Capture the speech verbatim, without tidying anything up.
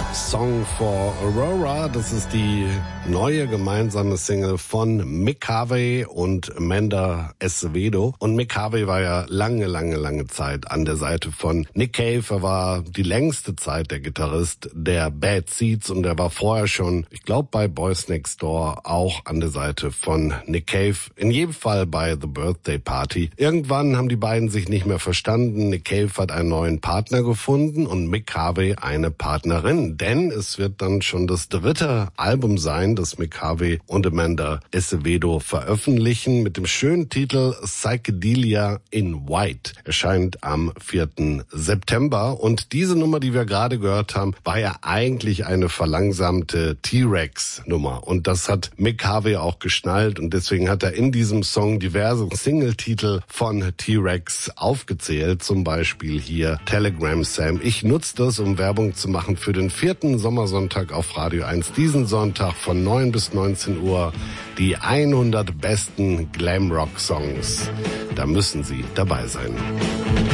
Song for Aurora, das ist die neue gemeinsame Single von Mick Harvey und Amanda Acevedo. Und Mick Harvey war ja lange, lange, lange Zeit an der Seite von Nick Cave. Er war die längste Zeit der Gitarrist der Bad Seeds und er war vorher schon, ich glaube, bei Boys Next Door auch an der Seite von Nick Cave. In jedem Fall bei The Birthday Party. Irgendwann haben die beiden sich nicht mehr verstanden. Nick Cave hat einen neuen Partner gefunden und Mick Harvey eine Partnerin. Denn es wird dann schon das dritte Album sein, das Mick Harvey und Amanda Acevedo veröffentlichen, mit dem schönen Titel Psychedelia in White. Erscheint am vierten September. Und diese Nummer, die wir gerade gehört haben, war ja eigentlich eine verlangsamte T-Rex-Nummer. Und das hat Mick Harvey auch geschnallt. Und deswegen hat er in diesem Song diverse Single-Titel von T-Rex aufgezählt. Zum Beispiel hier Telegram Sam. Ich nutze das, um Werbung zu machen für den vierten Sommersonntag auf Radio eins. Diesen Sonntag von neun bis neunzehn Uhr die hundert besten Glamrock-Songs. Da müssen Sie dabei sein.